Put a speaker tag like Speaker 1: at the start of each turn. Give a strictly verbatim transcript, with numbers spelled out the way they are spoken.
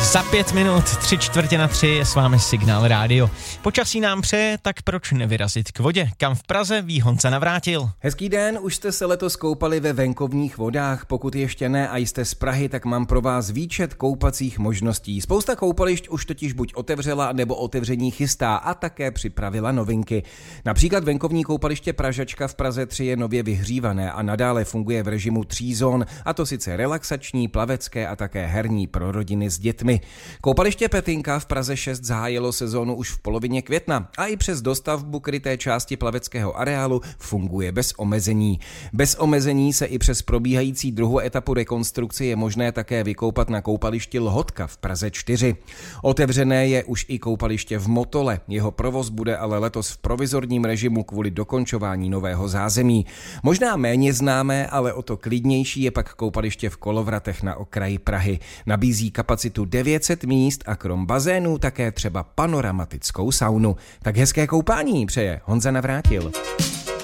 Speaker 1: Za pět minut, tři čtvrtě na tři je s vámi Signál Rádio. Počasí nám přeje, tak proč nevyrazit k vodě? Kam v Praze ví Honza Navrátil.
Speaker 2: Hezký den, už jste se letos koupali ve venkovních vodách? Pokud ještě ne a jste z Prahy, tak mám pro vás výčet koupacích možností. Spousta koupališť už totiž buď otevřela, nebo otevření chystá a také připravila novinky. Například venkovní koupaliště Pražačka v Praze tři je nově vyhřívané a nadále funguje v režimu tří zón, a to sice relaxační, plavecké a také herní pro rodiny s dětmi. Koupaliště Petinka v Praze šest zahájilo sezónu už v polovině května a i přes dostavbu kryté části plaveckého areálu funguje bez omezení. Bez omezení se i přes probíhající druhou etapu rekonstrukce je možné také vykoupat na koupališti Lhotka v Praze čtyři. Otevřené je už i koupaliště v Motole, jeho provoz bude ale letos v provizorním režimu kvůli dokončování nového zázemí. Možná méně známé, ale o to klidnější je pak koupaliště v Kolovratech na okraji Prahy. Nabízí kapacitu devět set míst a krom bazénů také třeba panoramatickou saunu. Tak hezké koupání přeje Honza Navrátil.